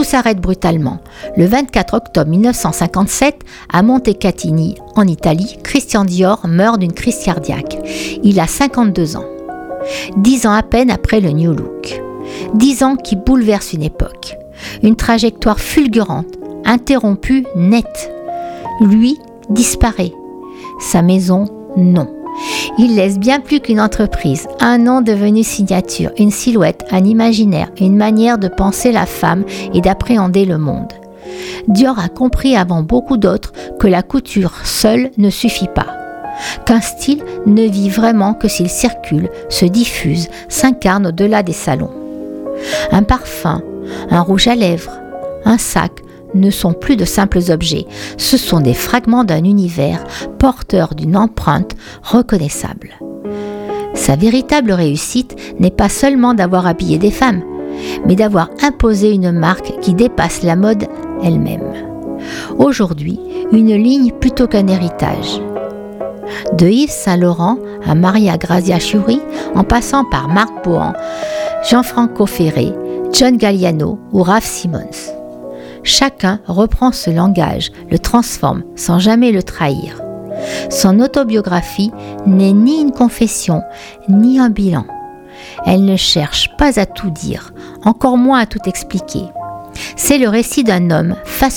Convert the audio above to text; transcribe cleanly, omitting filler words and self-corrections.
s'arrête brutalement. Le 24 octobre 1957, à Montecatini, en Italie, Christian Dior meurt d'une crise cardiaque. Il a 52 ans. 10 ans à peine après le New Look. 10 ans qui bouleversent une époque. Une trajectoire fulgurante, interrompue net. Lui disparaît. Sa maison, non. Il laisse bien plus qu'une entreprise, un nom devenu signature, une silhouette, un imaginaire, une manière de penser la femme et d'appréhender le monde. Dior a compris avant beaucoup d'autres que la couture seule ne suffit pas. Qu'un style ne vit vraiment que s'il circule, se diffuse, s'incarne au-delà des salons. Un parfum, un rouge à lèvres, un sac ne sont plus de simples objets, ce sont des fragments d'un univers porteur d'une empreinte reconnaissable. Sa véritable réussite n'est pas seulement d'avoir habillé des femmes, mais d'avoir imposé une marque qui dépasse la mode elle-même. Aujourd'hui, une ligne plutôt qu'un héritage. De Yves Saint Laurent à Maria Grazia Chiuri, en passant par Marc Bohan, Gianfranco Ferré, John Galliano ou Raf Simons. Chacun reprend ce langage, le transforme sans jamais le trahir. Son autobiographie n'est ni une confession, ni un bilan. Elle ne cherche pas à tout dire, encore moins à tout expliquer. C'est le récit d'un homme